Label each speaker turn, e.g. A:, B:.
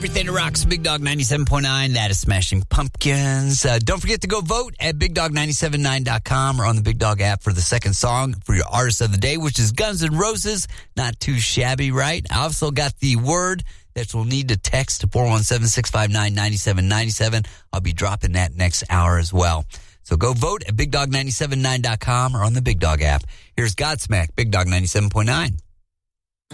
A: everything that rocks. Big Dog 97.9. That is Smashing Pumpkins. Don't forget to go vote at BigDog979.com or on the Big Dog app for the second song for your artist of the day, which is Guns N' Roses. Not too shabby, right? I also got the word that you'll need to text to 417-659-9797. I'll be dropping that next hour as well. So go vote at BigDog979.com or on the Big Dog app. Here's Godsmack, Big Dog 97.9.